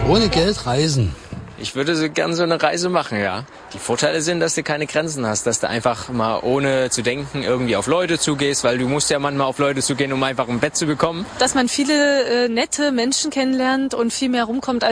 Ohne Geld reisen. Ich würde so gern so eine Reise machen, ja. Die Vorteile sind, dass du keine Grenzen hast, dass du einfach mal ohne zu denken irgendwie auf Leute zugehst, weil du musst ja manchmal auf Leute zugehen, um einfach ein Bett zu bekommen. Dass man viele nette Menschen kennenlernt und viel mehr rumkommt als